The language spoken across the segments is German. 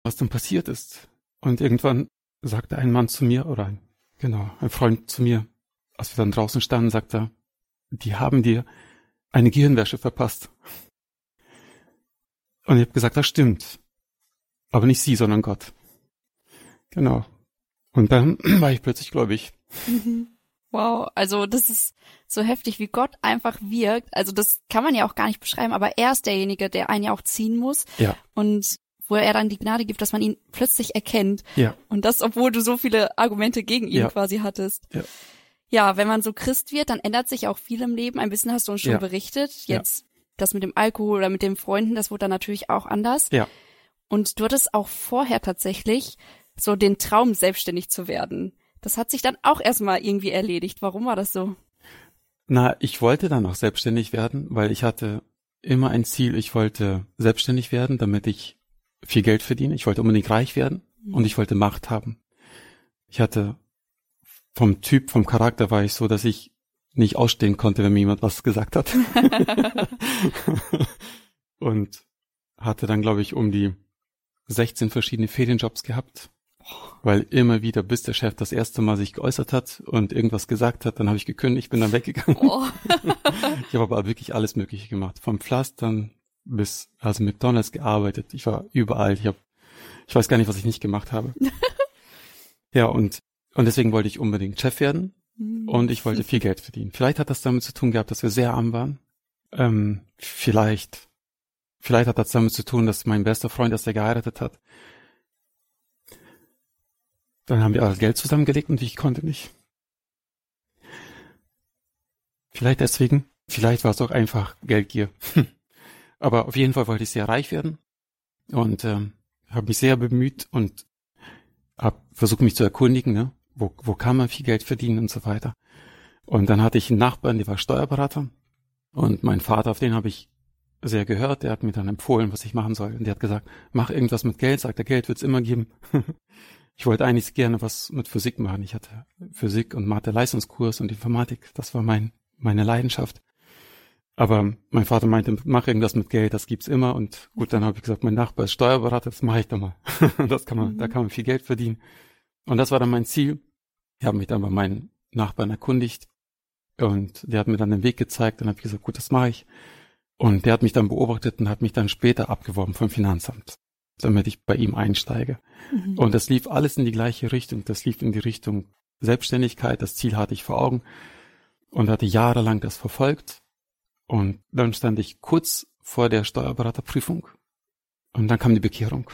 was denn passiert ist. Und irgendwann sagte ein Mann zu mir, oder ein Freund zu mir, als wir dann draußen standen, sagte er, die haben dir eine Gehirnwäsche verpasst. Und ich habe gesagt, das stimmt. Aber nicht sie, sondern Gott. Genau. Und dann war ich plötzlich gläubig. Wow, also das ist so heftig, wie Gott einfach wirkt. Also das kann man ja auch gar nicht beschreiben, aber er ist derjenige, der einen ja auch ziehen muss. Ja. Und wo er dann die Gnade gibt, dass man ihn plötzlich erkennt. Ja. Und das, obwohl du so viele Argumente gegen ihn quasi hattest. Ja. Ja, wenn man so Christ wird, dann ändert sich auch viel im Leben. Ein bisschen hast du uns schon berichtet. Jetzt das mit dem Alkohol oder mit den Freunden, das wurde dann natürlich auch anders. Ja. Und du hattest auch vorher tatsächlich so den Traum, selbstständig zu werden. Das hat sich dann auch erstmal irgendwie erledigt. Warum war das so? Na, ich wollte dann auch selbstständig werden, weil ich hatte immer ein Ziel. Ich wollte selbstständig werden, damit ich viel Geld verdiene. Ich wollte unbedingt reich werden und ich wollte Macht haben. Ich hatte vom Charakter war ich so, dass ich nicht ausstehen konnte, wenn mir jemand was gesagt hat. Und hatte dann, glaube ich, um die 16 verschiedene Ferienjobs gehabt. Weil immer wieder, bis der Chef das erste Mal sich geäußert hat und irgendwas gesagt hat, dann habe ich gekündigt, bin dann weggegangen. Oh. Ich habe aber wirklich alles Mögliche gemacht. Vom Pflastern bis, also McDonald's gearbeitet. Ich war überall. Ich weiß gar nicht, was ich nicht gemacht habe. Ja, und deswegen wollte ich unbedingt Chef werden und ich wollte viel Geld verdienen. Vielleicht hat das damit zu tun gehabt, dass wir sehr arm waren. Vielleicht hat das damit zu tun, dass mein bester Freund, dass der geheiratet hat. Dann haben wir alles Geld zusammengelegt und ich konnte nicht. Vielleicht deswegen, vielleicht war es auch einfach Geldgier. Aber auf jeden Fall wollte ich sehr reich werden und habe mich sehr bemüht und habe versucht, mich zu erkundigen, ne? Wo kann man viel Geld verdienen und so weiter. Und dann hatte ich einen Nachbarn, der war Steuerberater und mein Vater, auf den habe ich sehr gehört, der hat mir dann empfohlen, was ich machen soll. Und der hat gesagt, mach irgendwas mit Geld, sagt er, Geld wird's immer geben. Ich wollte eigentlich gerne was mit Physik machen. Ich hatte Physik und Mathe-Leistungskurs und Informatik. Das war meine Leidenschaft. Aber mein Vater meinte, mach irgendwas mit Geld, das gibt's immer. Und gut, dann habe ich gesagt, mein Nachbar ist Steuerberater, das mache ich doch mal. Da kann man viel Geld verdienen. Und das war dann mein Ziel. Ich habe mich dann bei meinen Nachbarn erkundigt und der hat mir dann den Weg gezeigt. Dann habe ich gesagt, gut, das mache ich. Und der hat mich dann beobachtet und hat mich dann später abgeworben vom Finanzamt, damit ich bei ihm einsteige. Und das lief alles in die gleiche Richtung. Das lief in die Richtung Selbstständigkeit. Das Ziel hatte ich vor Augen und hatte jahrelang das verfolgt. Und dann stand ich kurz vor der Steuerberaterprüfung und dann kam die Bekehrung.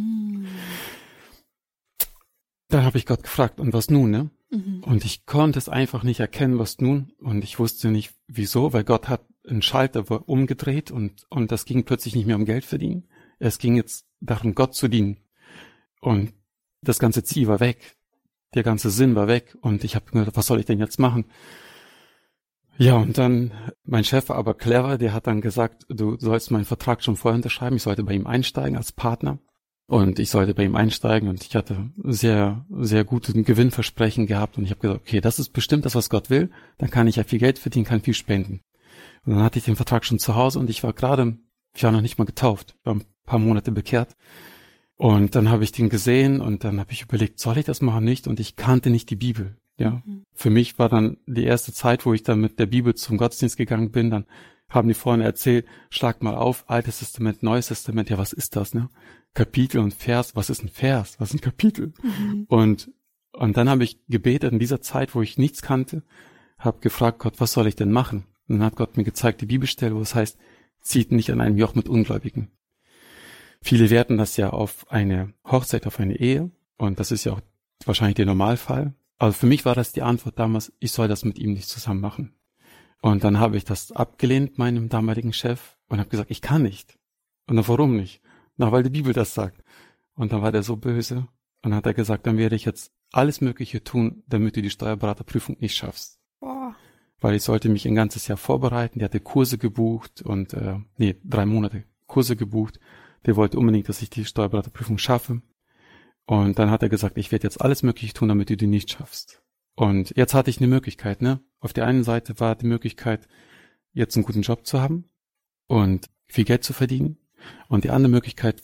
Dann habe ich Gott gefragt, und was nun, ne? Und ich konnte es einfach nicht erkennen, was nun. Und ich wusste nicht, wieso, weil Gott hat einen Schalter umgedreht und das ging plötzlich nicht mehr um Geld verdienen. Es ging jetzt darum, Gott zu dienen. Und das ganze Ziel war weg. Der ganze Sinn war weg. Und ich habe gedacht, was soll ich denn jetzt machen? Ja, und dann, mein Chef war aber clever, der hat dann gesagt, du sollst meinen Vertrag schon vorher unterschreiben. Ich sollte bei ihm einsteigen als Partner. Und ich sollte bei ihm einsteigen und ich hatte sehr, sehr guten Gewinnversprechen gehabt. Und ich habe gesagt, okay, das ist bestimmt das, was Gott will. Dann kann ich ja viel Geld verdienen, kann viel spenden. Und dann hatte ich den Vertrag schon zu Hause und ich war noch nicht mal getauft. Ich war ein paar Monate bekehrt. Und dann habe ich den gesehen und dann habe ich überlegt, soll ich das machen, nicht? Und ich kannte nicht die Bibel. Ja, Für mich war dann die erste Zeit, wo ich dann mit der Bibel zum Gottesdienst gegangen bin, dann haben die vorne erzählt, schlag mal auf, Altes Testament, Neues Testament, ja, was ist das, ne? Kapitel und Vers, was ist ein Vers, was ist ein Kapitel? Und dann habe ich gebetet in dieser Zeit, wo ich nichts kannte, habe gefragt, Gott, was soll ich denn machen? Und dann hat Gott mir gezeigt, die Bibelstelle, wo es heißt, zieht nicht an einem Joch mit Ungläubigen. Viele werten das ja auf eine Hochzeit, auf eine Ehe, und das ist ja auch wahrscheinlich der Normalfall. Aber für mich war das die Antwort damals, ich soll das mit ihm nicht zusammen machen. Und dann habe ich das abgelehnt, meinem damaligen Chef, und habe gesagt, ich kann nicht. Und dann, warum nicht? Na, weil die Bibel das sagt. Und dann war der so böse und dann hat er gesagt, dann werde ich jetzt alles Mögliche tun, damit du die Steuerberaterprüfung nicht schaffst. Boah. Weil ich sollte mich ein ganzes Jahr vorbereiten. Der hatte Kurse gebucht und 3 Monate Kurse gebucht. Der wollte unbedingt, dass ich die Steuerberaterprüfung schaffe. Und dann hat er gesagt, ich werde jetzt alles Mögliche tun, damit du die nicht schaffst. Und jetzt hatte ich eine Möglichkeit, ne? Auf der einen Seite war die Möglichkeit, jetzt einen guten Job zu haben und viel Geld zu verdienen. Und die andere Möglichkeit war,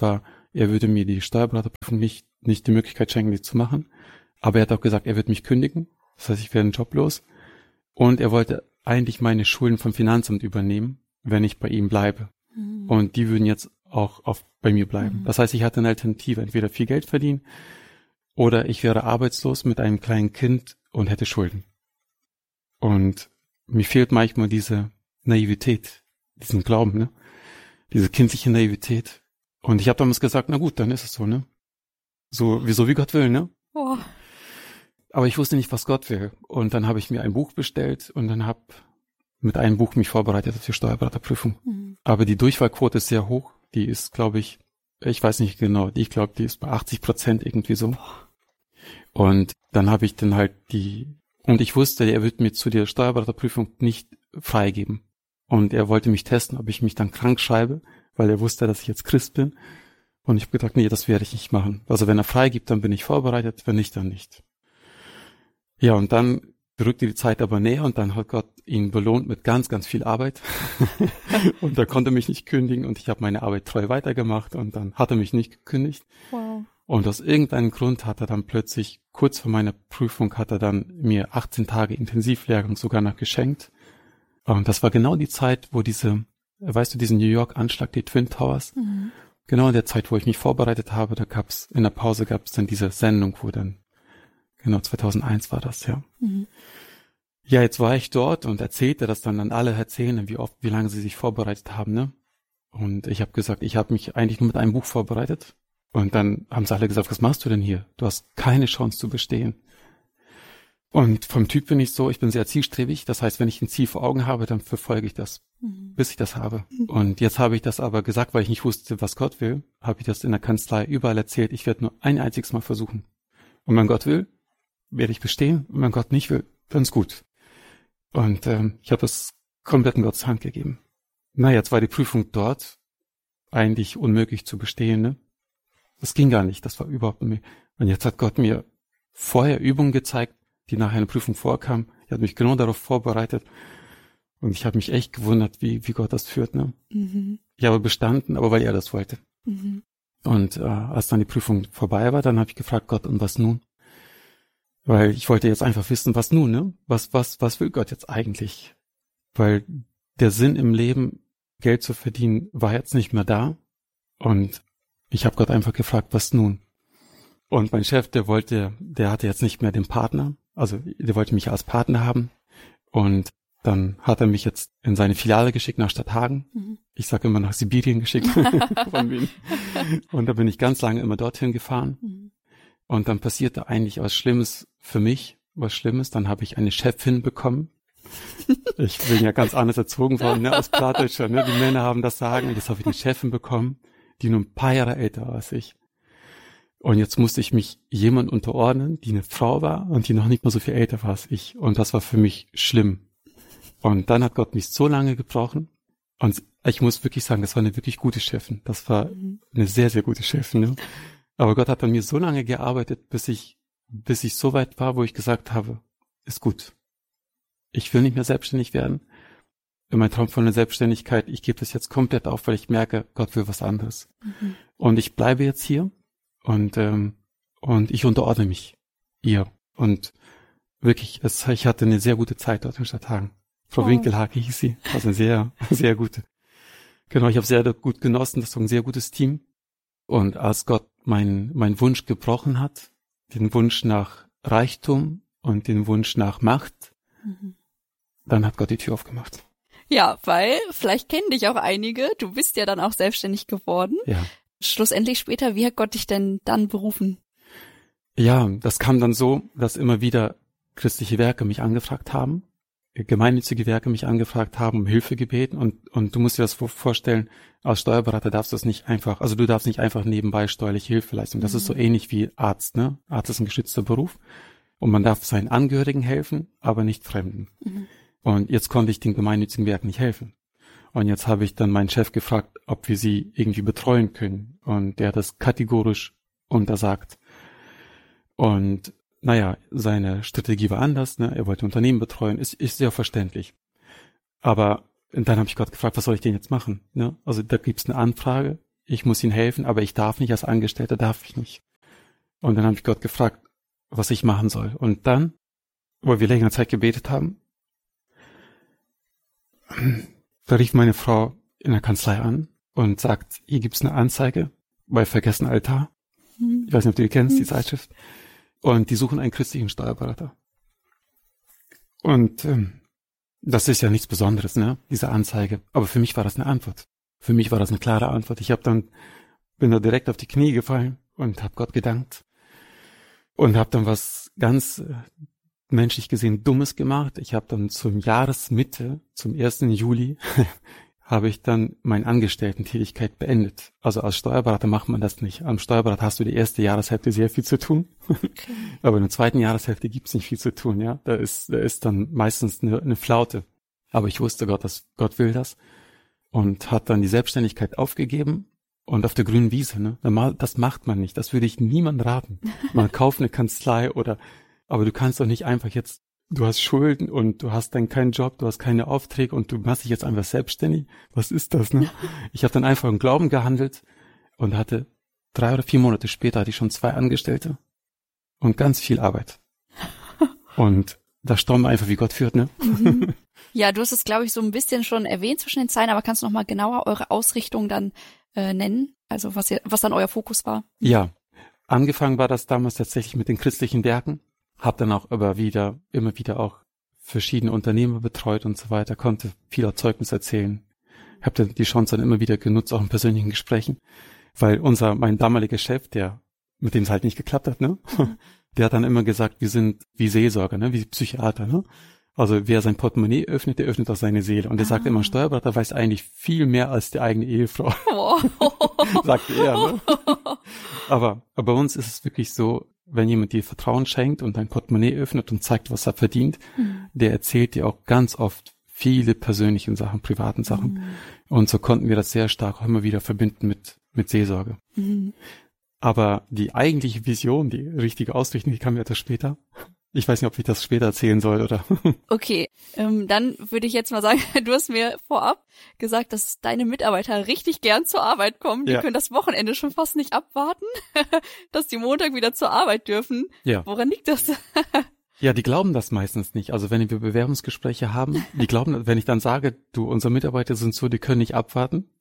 er würde mir die Steuerberaterprüfung nicht die Möglichkeit schenken, die zu machen. Aber er hat auch gesagt, er wird mich kündigen. Das heißt, ich werde einen Job los. Und er wollte eigentlich meine Schulden vom Finanzamt übernehmen, wenn ich bei ihm bleibe. Mhm. Und die würden jetzt auch bei mir bleiben. Mhm. Das heißt, ich hatte eine Alternative, entweder viel Geld verdienen oder ich wäre arbeitslos mit einem kleinen Kind und hätte Schulden. Und mir fehlt manchmal diese Naivität, diesen Glauben, ne? Diese kindliche Naivität. Und ich habe damals gesagt, na gut, dann ist es so, ne? So wie Gott will, ne? Oh. Aber ich wusste nicht, was Gott will. Und dann habe ich mir ein Buch bestellt und dann habe mit einem Buch mich vorbereitet auf die Steuerberaterprüfung. Mhm. Aber die Durchfallquote ist sehr hoch. Die ist, glaube ich weiß nicht genau, ich glaube, die ist bei 80% irgendwie so. Und dann habe ich dann halt und ich wusste, er wird mir zu der Steuerberaterprüfung nicht freigeben. Und er wollte mich testen, ob ich mich dann krank schreibe, weil er wusste, dass ich jetzt Christ bin. Und ich habe gedacht, nee, das werde ich nicht machen. Also wenn er freigibt, dann bin ich vorbereitet, wenn nicht, dann nicht. Ja, und dann rückte die Zeit aber näher und dann hat Gott ihn belohnt mit ganz, ganz viel Arbeit. Und er konnte mich nicht kündigen und ich habe meine Arbeit treu weitergemacht und dann hat er mich nicht gekündigt. Wow. Und aus irgendeinem Grund hat er dann plötzlich, kurz vor meiner Prüfung, hat er dann mir 18 Tage Intensivlehrgang sogar noch geschenkt. Und das war genau die Zeit, wo diesen New York-Anschlag, die Twin Towers, genau in der Zeit, wo ich mich vorbereitet habe, in der Pause gab's dann diese Sendung, wo dann, genau 2001 war das, ja. Mhm. Ja, jetzt war ich dort und erzählte das dann an alle erzählen, wie lange sie sich vorbereitet haben, ne? Und ich habe gesagt, ich habe mich eigentlich nur mit einem Buch vorbereitet. Und dann haben sie alle gesagt, was machst du denn hier? Du hast keine Chance zu bestehen. Und vom Typ bin ich so, ich bin sehr zielstrebig. Das heißt, wenn ich ein Ziel vor Augen habe, dann verfolge ich das, bis ich das habe. Und jetzt habe ich das aber gesagt, weil ich nicht wusste, was Gott will, habe ich das in der Kanzlei überall erzählt. Ich werde nur ein einziges Mal versuchen. Und wenn Gott will, werde ich bestehen. Und wenn Gott nicht will, dann ist gut. Und ich habe das komplett in Gottes Hand gegeben. Na, jetzt war die Prüfung dort eigentlich unmöglich zu bestehen, ne? Das ging gar nicht, das war überhaupt nicht. Und jetzt hat Gott mir vorher Übungen gezeigt, die nach einer Prüfung vorkamen. Er hat mich genau darauf vorbereitet. Und ich habe mich echt gewundert, wie Gott das führt, ne? Mhm. Ich habe bestanden, aber weil er das wollte. Mhm. Und als dann die Prüfung vorbei war, dann habe ich gefragt, Gott, und was nun? Weil ich wollte jetzt einfach wissen, was nun, ne? Was will Gott jetzt eigentlich? Weil der Sinn im Leben, Geld zu verdienen, war jetzt nicht mehr da. Und ich habe Gott einfach gefragt, was nun? Und mein Chef, der hatte jetzt nicht mehr den Partner, also der wollte mich als Partner haben. Und dann hat er mich jetzt in seine Filiale geschickt nach Stadthagen. Mhm. Ich sage immer nach Sibirien geschickt von Wien. Und da bin ich ganz lange immer dorthin gefahren. Mhm. Und dann passierte eigentlich was Schlimmes für mich, Dann habe ich eine Chefin bekommen. Ich bin ja ganz anders erzogen worden, ne, als Plattdeutscher, ne? Die Männer haben das Sagen. Jetzt habe ich eine Chefin bekommen, die nur ein paar Jahre älter war als ich. Und jetzt musste ich mich jemand unterordnen, die eine Frau war und die noch nicht mal so viel älter war als ich. Und das war für mich schlimm. Und dann hat Gott mich so lange gebrochen. Und ich muss wirklich sagen, das war eine wirklich gute Chefin. Das war eine sehr, sehr gute Chefin. Ne? Aber Gott hat an mir so lange gearbeitet, bis ich so weit war, wo ich gesagt habe, ist gut. Ich will nicht mehr selbstständig werden. Mein Traum von der Selbstständigkeit, ich gebe das jetzt komplett auf, weil ich merke, Gott will was anderes. Mhm. Und ich bleibe jetzt hier und ich unterordne mich ihr. Und wirklich, ich hatte eine sehr gute Zeit dort in Stadthagen. Frau Winkelhake hieß sie, also eine sehr, sehr gute. Genau, ich habe sehr gut genossen, das war ein sehr gutes Team. Und als Gott mein Wunsch gebrochen hat, den Wunsch nach Reichtum und den Wunsch nach Macht, dann hat Gott die Tür aufgemacht. Ja, weil vielleicht kennen dich auch einige. Du bist ja dann auch selbstständig geworden. Ja. Schlussendlich später, wie hat Gott dich denn dann berufen? Ja, das kam dann so, dass immer wieder christliche Werke mich angefragt haben, gemeinnützige Werke mich angefragt haben, um Hilfe gebeten und du musst dir das vorstellen, als Steuerberater darfst du das nicht einfach, also du darfst nicht einfach nebenbei steuerliche Hilfe leisten. Das ist so ähnlich wie Arzt, ne? Arzt ist ein geschützter Beruf und man darf seinen Angehörigen helfen, aber nicht Fremden. Mhm. Und jetzt konnte ich den gemeinnützigen Werken nicht helfen. Und jetzt habe ich dann meinen Chef gefragt, ob wir sie irgendwie betreuen können. Und der hat das kategorisch untersagt. Und naja, seine Strategie war anders, ne? Er wollte Unternehmen betreuen, ist sehr verständlich. Aber dann habe ich Gott gefragt, was soll ich denn jetzt machen? Ne? Also da gibt's eine Anfrage, ich muss ihnen helfen, aber ich darf nicht, als Angestellter darf ich nicht. Und dann habe ich Gott gefragt, was ich machen soll. Und dann, wo wir längere Zeit gebetet haben, da rief meine Frau in der Kanzlei an und sagt, hier gibt's eine Anzeige bei Vergessen Altar. Ich weiß nicht, ob du die kennst, die Zeitschrift. Und die suchen einen christlichen Steuerberater. Und das ist ja nichts Besonderes, ne, diese Anzeige. Aber für mich war das eine Antwort. Für mich war das eine klare Antwort. Bin da direkt auf die Knie gefallen und habe Gott gedankt. Und habe dann was ganz menschlich gesehen Dummes gemacht. Ich habe dann zum Jahresmitte, zum 1. Juli, habe ich dann meine Angestellten-Tätigkeit beendet. Also als Steuerberater macht man das nicht. Am Steuerberater hast du die erste Jahreshälfte sehr viel zu tun. Okay. Aber in der zweiten Jahreshälfte gibt's nicht viel zu tun, ja. Da ist dann meistens eine Flaute. Aber ich wusste, Gott will das. Und hat dann die Selbstständigkeit aufgegeben. Und auf der grünen Wiese, ne? Das macht man nicht. Das würde ich niemandem raten. Man kauft eine Kanzlei aber du kannst doch nicht einfach jetzt, du hast Schulden und du hast dann keinen Job, du hast keine Aufträge und du machst dich jetzt einfach selbstständig. Was ist das, ne? Ich habe dann einfach im Glauben gehandelt und hatte 3 oder 4 Monate später hatte ich schon 2 Angestellte und ganz viel Arbeit. Und da staunen wir einfach, wie Gott führt, ne? Mhm. Ja, du hast es, glaube ich, so ein bisschen schon erwähnt zwischen den Zeilen, aber kannst du noch mal genauer eure Ausrichtung dann nennen? Also was dann euer Fokus war? Ja, angefangen war das damals tatsächlich mit den christlichen Werken. Hab dann auch immer wieder auch verschiedene Unternehmer betreut und so weiter, konnte viel Zeugnis erzählen. Hab dann die Chance dann immer wieder genutzt, auch in persönlichen Gesprächen, weil mein damaliger Chef, mit dem es halt nicht geklappt hat, ne? Der hat dann immer gesagt, wir sind wie Seelsorger, ne? Wie Psychiater, ne? Also wer sein Portemonnaie öffnet, der öffnet auch seine Seele. Und der sagt immer, ein Steuerberater weiß eigentlich viel mehr als die eigene Ehefrau. Sagte er, ne? Aber bei uns ist es wirklich so, wenn jemand dir Vertrauen schenkt und dein Portemonnaie öffnet und zeigt, was er verdient, der erzählt dir auch ganz oft viele persönliche Sachen, privaten Sachen. Und so konnten wir das sehr stark auch immer wieder verbinden mit Seelsorge. Aber die eigentliche Vision, die richtige Ausrichtung, die kam ja etwas später. Ich weiß nicht, ob ich das später erzählen soll, oder? Okay, dann würde ich jetzt mal sagen, du hast mir vorab gesagt, dass deine Mitarbeiter richtig gern zur Arbeit kommen. Die können das Wochenende schon fast nicht abwarten, dass die Montag wieder zur Arbeit dürfen. Ja. Woran liegt das? Ja, die glauben das meistens nicht. Also wenn wir Bewerbungsgespräche haben, die glauben, wenn ich dann sage, unsere Mitarbeiter sind so, die können nicht abwarten.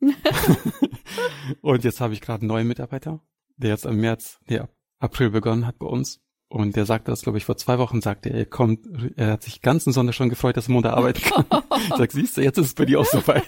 Und jetzt habe ich gerade einen neuen Mitarbeiter, der jetzt im April begonnen hat bei uns. Und der sagte das, glaube ich, vor 2 Wochen, sagte er hat sich den ganzen Sonntag schon gefreut, dass er Montag arbeiten kann. Ich sag, siehst du, jetzt ist es bei dir auch soweit.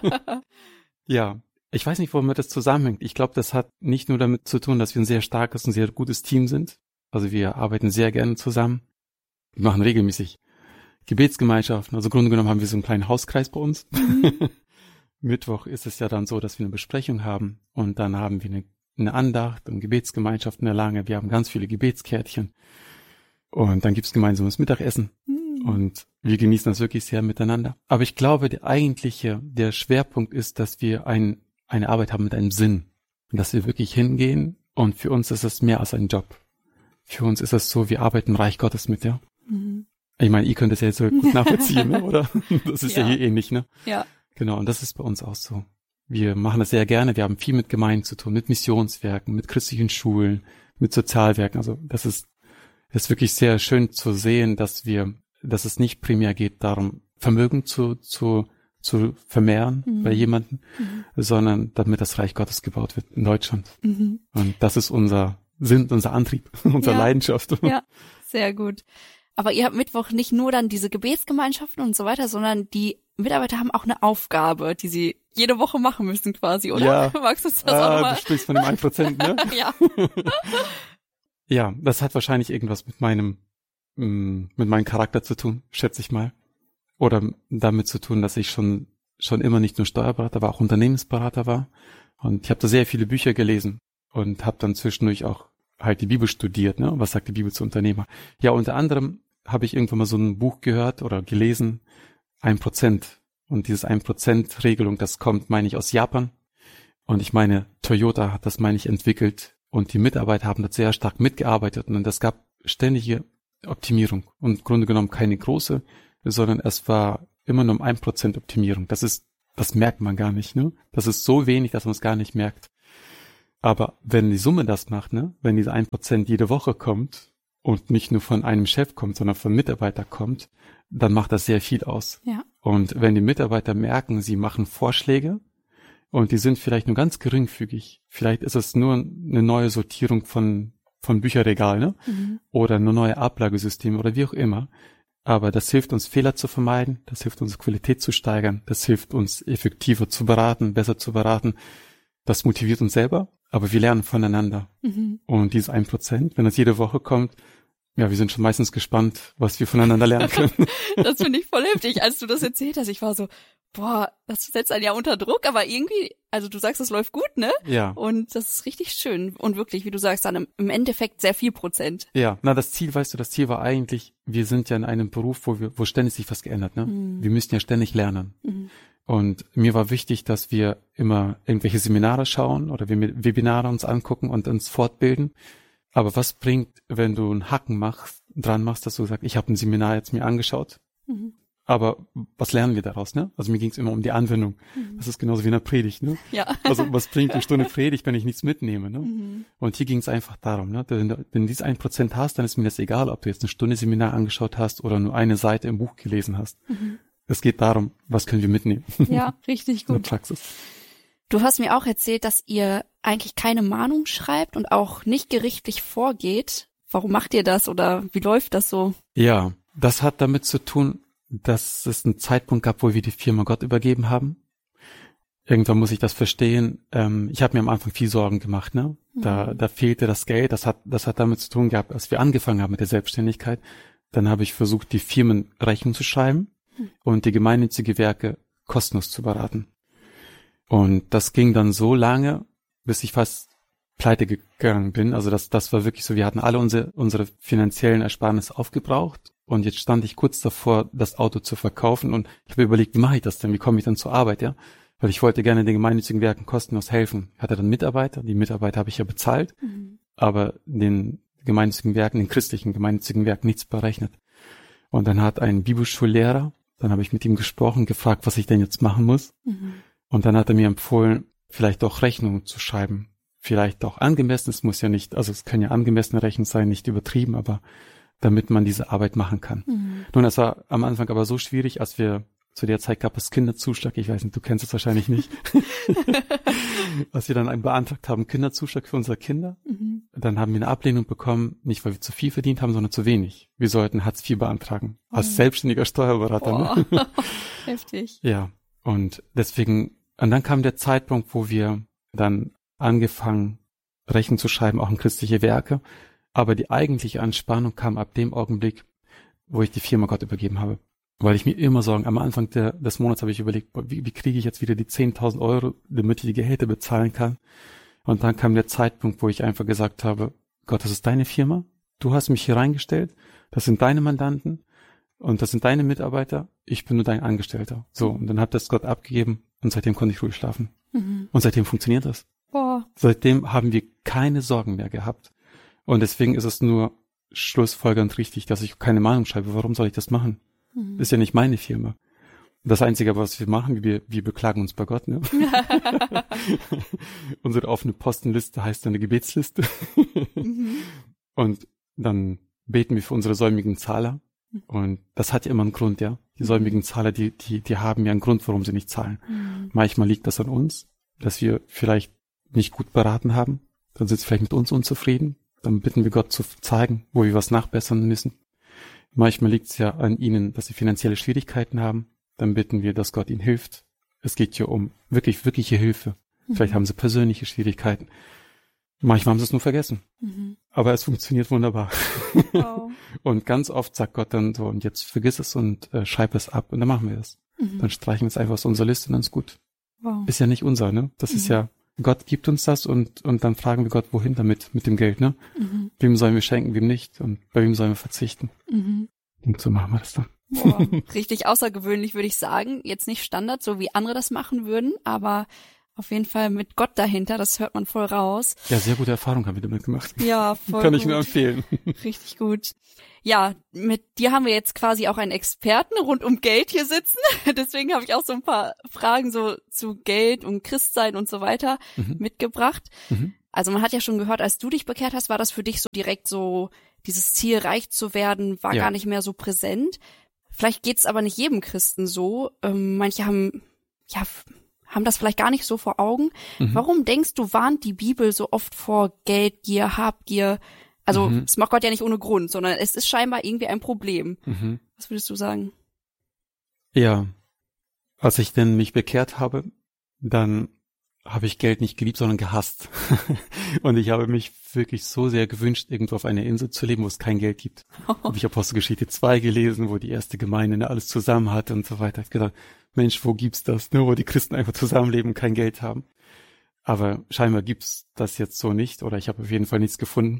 Ja, ich weiß nicht, womit das zusammenhängt. Ich glaube, das hat nicht nur damit zu tun, dass wir ein sehr starkes und sehr gutes Team sind. Also wir arbeiten sehr gerne zusammen. Wir machen regelmäßig Gebetsgemeinschaften. Also im Grunde genommen haben wir so einen kleinen Hauskreis bei uns. Mittwoch ist es ja dann so, dass wir eine Besprechung haben und dann haben wir eine Andacht und Gebetsgemeinschaft in der Lange. Wir haben ganz viele Gebetskärtchen. Und dann gibt's gemeinsames Mittagessen. Und wir genießen das wirklich sehr miteinander. Aber ich glaube, der Schwerpunkt ist, dass wir eine Arbeit haben mit einem Sinn. Und dass wir wirklich hingehen. Und für uns ist es mehr als ein Job. Für uns ist es so, wir arbeiten im Reich Gottes mit, ja. Ich meine, ihr könnt das ja jetzt so gut nachvollziehen, ne? Oder? Das ist ja hier ähnlich, ne? Ja. Genau. Und das ist bei uns auch so. Wir machen das sehr gerne. Wir haben viel mit Gemeinden zu tun, mit Missionswerken, mit christlichen Schulen, mit Sozialwerken. Also das ist wirklich sehr schön zu sehen, dass es nicht primär geht darum, Vermögen zu vermehren bei jemandem, sondern damit das Reich Gottes gebaut wird in Deutschland. Und das ist unser Antrieb, unsere Leidenschaft. Ja, sehr gut. Aber ihr habt Mittwoch nicht nur dann diese Gebetsgemeinschaften und so weiter, sondern die Mitarbeiter haben auch eine Aufgabe, die sie jede Woche machen müssen quasi, oder? Ja. Magst du das auch nochmal? Du sprichst von dem 1%, ne? Ja. Ja, das hat wahrscheinlich irgendwas mit meinem Charakter zu tun, schätze ich mal. Oder damit zu tun, dass ich schon immer nicht nur Steuerberater war, auch Unternehmensberater war. Und ich habe da sehr viele Bücher gelesen und habe dann zwischendurch auch halt die Bibel studiert, ne? Was sagt die Bibel zu Unternehmer? Ja, unter anderem habe ich irgendwann mal so ein Buch gehört oder gelesen, 1%. Und dieses 1%-Regelung, das kommt, meine ich, aus Japan. Und ich meine, Toyota hat das, meine ich, entwickelt. Und die Mitarbeiter haben da sehr stark mitgearbeitet. Und es gab ständige Optimierung. Und im Grunde genommen keine große, sondern es war immer nur um 1% Optimierung. Das merkt man gar nicht, ne? Das ist so wenig, dass man es gar nicht merkt. Aber wenn die Summe das macht, ne, wenn diese 1% jede Woche kommt und nicht nur von einem Chef kommt, sondern von Mitarbeiter kommt, dann macht das sehr viel aus. Ja. Und wenn die Mitarbeiter merken, sie machen Vorschläge und die sind vielleicht nur ganz geringfügig, vielleicht ist es nur eine neue Sortierung von Bücherregal, ne? Oder eine neue Ablagesysteme oder wie auch immer. Aber das hilft uns, Fehler zu vermeiden, das hilft uns, Qualität zu steigern, das hilft uns, effektiver zu beraten, besser zu beraten. Das motiviert uns selber, aber wir lernen voneinander. Und dieses 1%, wenn das jede Woche kommt, ja, wir sind schon meistens gespannt, was wir voneinander lernen können. Das finde ich voll heftig. Als du das erzählt hast, ich war so, boah, das setzt einen ja unter Druck, aber irgendwie, also du sagst, es läuft gut, ne? Ja. Und das ist richtig schön. Und wirklich, wie du sagst, dann im Endeffekt sehr viel Prozent. Ja, das Ziel war eigentlich, wir sind ja in einem Beruf, wo ständig sich was geändert, ne? Wir müssen ja ständig lernen. Und mir war wichtig, dass wir immer irgendwelche Seminare schauen oder wir Webinare uns angucken und uns fortbilden. Aber was bringt, wenn du einen Haken dran machst, dass du sagst, ich habe ein Seminar jetzt mir angeschaut, aber was lernen wir daraus, ne? Also mir ging es immer um die Anwendung. Das ist genauso wie in der Predigt, ne? Ja. Also was bringt eine Stunde Predigt, wenn ich nichts mitnehme, ne? Und hier ging es einfach darum, ne? Wenn du dieses 1% hast, dann ist mir das egal, ob du jetzt eine Stunde Seminar angeschaut hast oder nur eine Seite im Buch gelesen hast. Es geht darum, was können wir mitnehmen? Ja, richtig gut. In der Praxis. Du hast mir auch erzählt, dass ihr eigentlich keine Mahnung schreibt und auch nicht gerichtlich vorgeht. Warum macht ihr das oder wie läuft das so? Ja, das hat damit zu tun, dass es einen Zeitpunkt gab, wo wir die Firma Gott übergeben haben. Irgendwann muss ich das verstehen. Ich habe mir am Anfang viel Sorgen gemacht, ne? Da fehlte das Geld. Das hat damit zu tun gehabt, als wir angefangen haben mit der Selbstständigkeit. Dann habe ich versucht, die Firmen Rechnung zu schreiben und die gemeinnützige Werke kostenlos zu beraten. Und das ging dann so lange, bis ich fast pleite gegangen bin. Also das war wirklich so, wir hatten alle unsere finanziellen Ersparnisse aufgebraucht und jetzt stand ich kurz davor, das Auto zu verkaufen und ich habe überlegt, wie mache ich das denn? Wie komme ich dann zur Arbeit, ja? Weil ich wollte gerne den gemeinnützigen Werken kostenlos helfen. Ich hatte dann Mitarbeiter, die Mitarbeiter habe ich ja bezahlt, aber den gemeinnützigen Werken, den christlichen gemeinnützigen Werken nichts berechnet. Und dann hat ein Bibelschullehrer, dann habe ich mit ihm gesprochen, gefragt, was ich denn jetzt machen muss. Und dann hat er mir empfohlen, vielleicht auch Rechnungen zu schreiben. Vielleicht auch angemessen, es muss ja nicht, also es können ja angemessene Rechnungen sein, nicht übertrieben, aber damit man diese Arbeit machen kann. Nun, das war am Anfang aber so schwierig, als wir zu der Zeit gab es Kinderzuschlag, ich weiß nicht, du kennst es wahrscheinlich nicht. Als wir dann beantragt haben, Kinderzuschlag für unsere Kinder, dann haben wir eine Ablehnung bekommen, nicht weil wir zu viel verdient haben, sondern zu wenig. Wir sollten Hartz IV beantragen, als selbstständiger Steuerberater. Ne? Heftig. Ja, und deswegen, und dann kam der Zeitpunkt, wo wir dann angefangen, Rechnung zu schreiben, auch in christliche Werke. Aber die eigentliche Anspannung kam ab dem Augenblick, wo ich die Firma Gott übergeben habe. Weil ich mir immer Sorgen, am Anfang des Monats habe ich überlegt, wie kriege ich jetzt wieder die 10.000 Euro, damit ich die Gehälter bezahlen kann. Und dann kam der Zeitpunkt, wo ich einfach gesagt habe, Gott, das ist deine Firma, du hast mich hier reingestellt, das sind deine Mandanten und das sind deine Mitarbeiter, ich bin nur dein Angestellter. So, und dann hat das Gott abgegeben und seitdem konnte ich ruhig schlafen. Und seitdem funktioniert das. Boah. Seitdem haben wir keine Sorgen mehr gehabt. Und deswegen ist es nur schlussfolgernd richtig, dass ich keine Mahnung schreibe. Warum soll ich das machen? Das ist ja nicht meine Firma. Das Einzige, was wir machen, wir beklagen uns bei Gott. Ne? Unsere offene Postenliste heißt eine Gebetsliste. Und dann beten wir für unsere säumigen Zahler. Und das hat ja immer einen Grund, ja. Die säumigen Zahler, die haben ja einen Grund, warum sie nicht zahlen. Manchmal liegt das an uns, dass wir vielleicht nicht gut beraten haben. Dann sind sie vielleicht mit uns unzufrieden. Dann bitten wir Gott zu zeigen, wo wir was nachbessern müssen. Manchmal liegt es ja an ihnen, dass sie finanzielle Schwierigkeiten haben. Dann bitten wir, dass Gott ihnen hilft. Es geht hier um wirkliche Hilfe. Vielleicht haben sie persönliche Schwierigkeiten. Manchmal haben sie es nur vergessen. Aber es funktioniert wunderbar. Wow. Und ganz oft sagt Gott dann so, und jetzt vergiss es und schreib es ab. Und dann machen wir es. Dann streichen wir es einfach aus unserer Liste und dann ist gut. Wow. Ist ja nicht unser, ne? Das ist ja, Gott gibt uns das und dann fragen wir Gott, wohin damit, mit dem Geld, ne? Wem sollen wir schenken, wem nicht? Und bei wem sollen wir verzichten? Und so machen wir das dann. Boah, richtig außergewöhnlich, würde ich sagen. Jetzt nicht Standard, so wie andere das machen würden, aber auf jeden Fall mit Gott dahinter, das hört man voll raus. Ja, sehr gute Erfahrung haben wir damit gemacht. Ja, voll Kann ich nur empfehlen. Richtig gut. Ja, mit dir haben wir jetzt quasi auch einen Experten rund um Geld hier sitzen. Deswegen habe ich auch so ein paar Fragen so zu Geld und Christsein und so weiter mitgebracht. Also man hat ja schon gehört, als du dich bekehrt hast, war das für dich so direkt so, dieses Ziel, reich zu werden, war gar nicht mehr so präsent. Vielleicht geht's aber nicht jedem Christen so. Manche haben das vielleicht gar nicht so vor Augen. Warum denkst du, warnt die Bibel so oft vor Geldgier, Habgier? Also das macht Gott ja nicht ohne Grund, sondern es ist scheinbar irgendwie ein Problem. Was würdest du sagen? Ja, als ich denn mich bekehrt habe, dann habe ich Geld nicht geliebt, sondern gehasst. Und ich habe mich wirklich so sehr gewünscht, irgendwo auf einer Insel zu leben, wo es kein Geld gibt. Habe ich Apostelgeschichte 2 gelesen, wo die erste Gemeinde alles zusammen hatte und so weiter. Ich habe gedacht, Mensch, wo gibt's das, ne, wo die Christen einfach zusammenleben und kein Geld haben. Aber scheinbar gibt's das jetzt so nicht, oder ich habe auf jeden Fall nichts gefunden.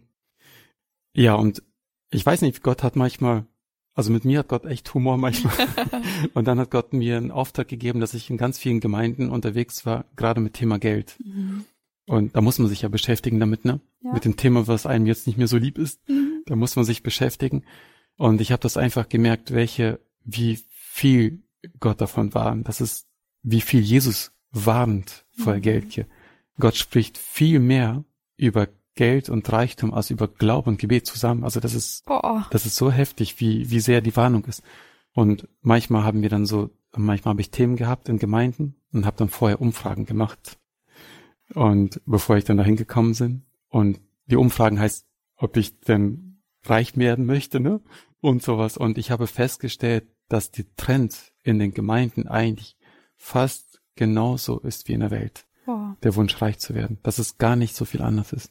Ja, und ich weiß nicht, Gott hat manchmal, also mit mir hat Gott echt Humor manchmal. Und dann hat Gott mir einen Auftrag gegeben, dass ich in ganz vielen Gemeinden unterwegs war, gerade mit Thema Geld. Und da muss man sich ja beschäftigen damit, ne? Ja. Mit dem Thema, was einem jetzt nicht mehr so lieb ist. Da muss man sich beschäftigen. Und ich habe das einfach gemerkt, wie viel Gott davon warnt. Das ist, wie viel Jesus warnt vor Geldgier. Gott spricht viel mehr über Geld und Reichtum als über Glaube und Gebet zusammen. Also das ist so heftig, wie sehr die Warnung ist. Und manchmal habe ich Themen gehabt in Gemeinden und habe dann vorher Umfragen gemacht. Und bevor ich dann dahin gekommen bin. Und die Umfragen heißt, ob ich denn reich werden möchte, ne? Und sowas. Und ich habe festgestellt, dass der Trend in den Gemeinden eigentlich fast genauso ist wie in der Welt. Der Wunsch, reich zu werden. Dass es gar nicht so viel anders ist.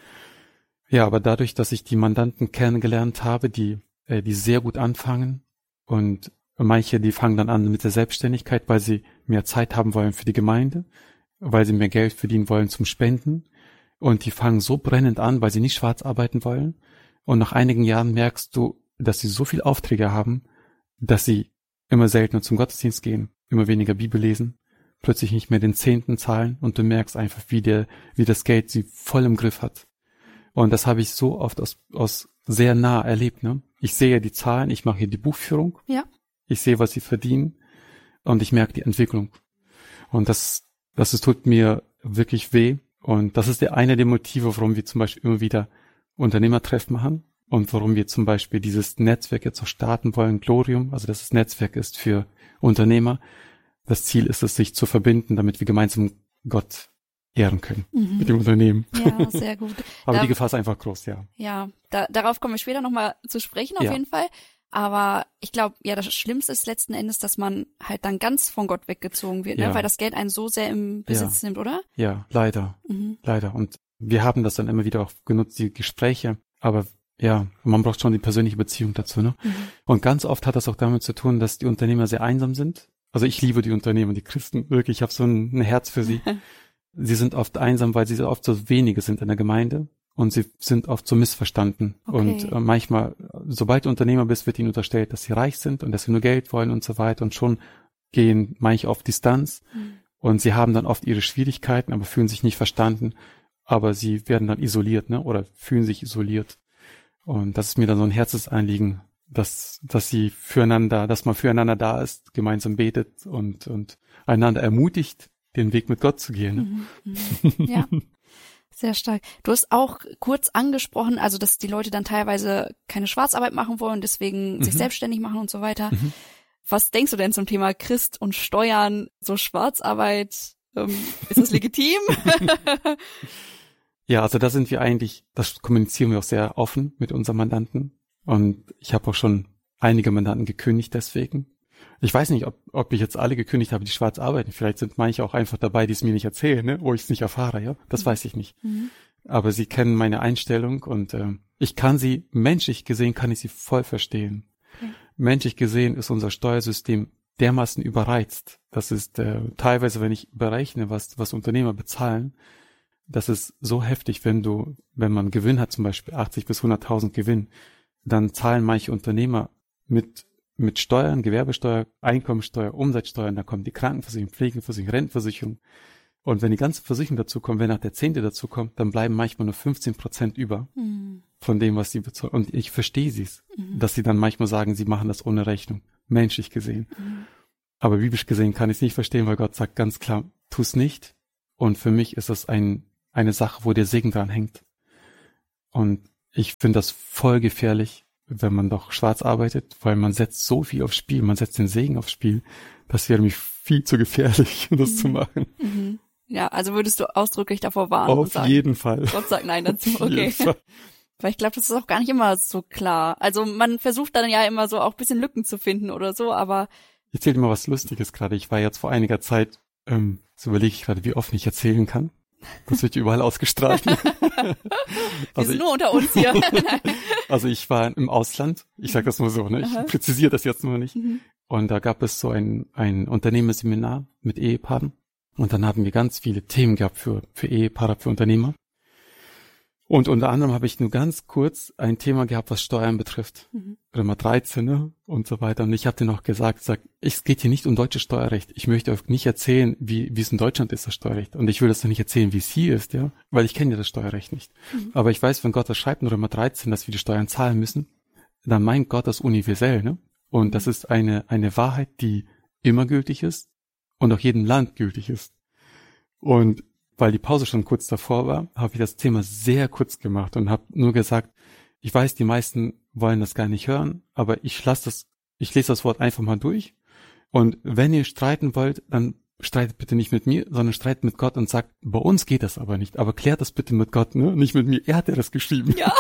Ja, aber dadurch, dass ich die Mandanten kennengelernt habe, die sehr gut anfangen und manche, die fangen dann an mit der Selbstständigkeit, weil sie mehr Zeit haben wollen für die Gemeinde, weil sie mehr Geld verdienen wollen zum Spenden, und die fangen so brennend an, weil sie nicht schwarz arbeiten wollen, und nach einigen Jahren merkst du, dass sie so viel Aufträge haben, dass sie immer seltener zum Gottesdienst gehen, immer weniger Bibel lesen, plötzlich nicht mehr den 10. zahlen, und du merkst einfach, wie das Geld sie voll im Griff hat. Und das habe ich so oft aus sehr nah erlebt, ne? Ich sehe die Zahlen, ich mache hier die Buchführung. Ja. Ich sehe, was sie verdienen, und ich merke die Entwicklung. Und das tut mir wirklich weh. Und das ist einer der Motive, warum wir zum Beispiel immer wieder Unternehmertreffen machen und warum wir zum Beispiel dieses Netzwerk jetzt auch starten wollen, Glorium, also dass das Netzwerk ist für Unternehmer. Das Ziel ist es, sich zu verbinden, damit wir gemeinsam Gott ehren können mit dem Unternehmen. Ja, sehr gut. Aber die Gefahr ist einfach groß, ja. Ja, darauf kommen wir später nochmal zu sprechen, auf jeden Fall. Aber ich glaube, ja, das Schlimmste ist letzten Endes, dass man halt dann ganz von Gott weggezogen wird, ne? Weil das Geld einen so sehr im Besitz nimmt, oder? Ja, leider. Leider. Und wir haben das dann immer wieder auch genutzt, die Gespräche. Aber ja, man braucht schon die persönliche Beziehung dazu, ne? Und ganz oft hat das auch damit zu tun, dass die Unternehmer sehr einsam sind. Also ich liebe die Unternehmer, die Christen, wirklich, ich habe so ein Herz für sie. Sie sind oft einsam, weil sie oft so wenige sind in der Gemeinde. Und sie sind oft so missverstanden. Okay. Und manchmal, sobald du Unternehmer bist, wird ihnen unterstellt, dass sie reich sind und dass sie nur Geld wollen und so weiter. Und schon gehen manche auf Distanz. Und sie haben dann oft ihre Schwierigkeiten, aber fühlen sich nicht verstanden. Aber sie werden dann isoliert, ne? Oder fühlen sich isoliert. Und das ist mir dann so ein Herzensanliegen, dass man füreinander da ist, gemeinsam betet und einander ermutigt, den Weg mit Gott zu gehen. Ne? Ja. Sehr stark. Du hast auch kurz angesprochen, also dass die Leute dann teilweise keine Schwarzarbeit machen wollen, deswegen sich selbstständig machen und so weiter. Was denkst du denn zum Thema Christ und Steuern, so Schwarzarbeit? Ist das legitim? Ja, also das kommunizieren wir auch sehr offen mit unseren Mandanten. Und ich habe auch schon einige Mandanten gekündigt deswegen. Ich weiß nicht, ob ich jetzt alle gekündigt habe, die schwarz arbeiten. Vielleicht sind manche auch einfach dabei, die es mir nicht erzählen, ne? Wo ich es nicht erfahre, ja. Das weiß ich nicht. Aber sie kennen meine Einstellung und menschlich gesehen kann ich sie voll verstehen. Menschlich gesehen ist unser Steuersystem dermaßen überreizt. Das ist teilweise, wenn ich berechne, was Unternehmer bezahlen, das ist so heftig, wenn man Gewinn hat, zum Beispiel 80 bis 100.000 Gewinn, dann zahlen manche Unternehmer mit Steuern, Gewerbesteuer, Einkommensteuer, Umsatzsteuern, da kommt die Krankenversicherung, Pflegeversicherung, Rentenversicherung. Und wenn die ganze Versicherung dazu kommt, wenn nach der 10. dazu kommt, dann bleiben manchmal nur 15% über von dem, was sie bezahlen. Und ich verstehe dass sie dann manchmal sagen, sie machen das ohne Rechnung, menschlich gesehen. Aber biblisch gesehen kann ich es nicht verstehen, weil Gott sagt ganz klar, tu's nicht. Und für mich ist das ein eine Sache, wo der Segen dran hängt. Und ich finde das voll gefährlich, wenn man doch schwarz arbeitet, weil man setzt so viel aufs Spiel, man setzt den Segen aufs Spiel. Das wäre mir viel zu gefährlich, das zu machen. Mhm. Ja, also würdest du ausdrücklich davor warnen? Auf jeden Fall. Gott sagt nein dazu, okay. Weil ich glaube, das ist auch gar nicht immer so klar. Also man versucht dann ja immer so auch ein bisschen Lücken zu finden oder so, aber... Ich erzähle dir mal was Lustiges gerade. Ich war jetzt vor einiger Zeit, so überlege ich gerade, wie offen ich erzählen kann. Das wird überall ausgestrahlt. Wir sind nur unter uns hier. Also ich war im Ausland. Ich sage das nur so, ne? Ich präzisiere das jetzt nur nicht. Und da gab es so ein Unternehmerseminar mit Ehepaaren. Und dann haben wir ganz viele Themen gehabt für Ehepaare, für Unternehmer. Und unter anderem habe ich nur ganz kurz ein Thema gehabt, was Steuern betrifft. Römer 13, ne? Und so weiter. Und ich habe denen auch gesagt, es geht hier nicht um deutsches Steuerrecht. Ich möchte euch nicht erzählen, wie es in Deutschland ist, das Steuerrecht. Und ich will das doch nicht erzählen, wie es hier ist, ja, weil ich kenne ja das Steuerrecht nicht. Aber ich weiß, wenn Gott das schreibt in Römer 13, dass wir die Steuern zahlen müssen, dann meint Gott das universell, ne? Und das ist eine Wahrheit, die immer gültig ist und auch jedem Land gültig ist. Und weil die Pause schon kurz davor war, habe ich das Thema sehr kurz gemacht und habe nur gesagt, ich weiß, die meisten wollen das gar nicht hören, aber ich lese das Wort einfach mal durch. Und wenn ihr streiten wollt, dann streitet bitte nicht mit mir, sondern streitet mit Gott und sagt, bei uns geht das aber nicht, aber klärt das bitte mit Gott, ne? Nicht mit mir. Er hat ja das geschrieben. Ja.